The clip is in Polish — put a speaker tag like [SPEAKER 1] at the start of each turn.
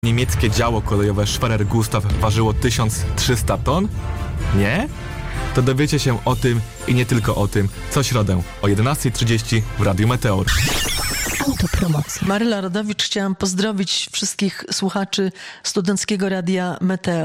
[SPEAKER 1] Niemieckie działo kolejowe Schwerer Gustav ważyło 1300 ton? Nie? To dowiecie się o tym i nie tylko o tym co środę o 11:30 w Radiu Meteor.
[SPEAKER 2] Autopromocja. Maryla Rodowicz, chciałam pozdrowić wszystkich słuchaczy Studenckiego Radia Meteor.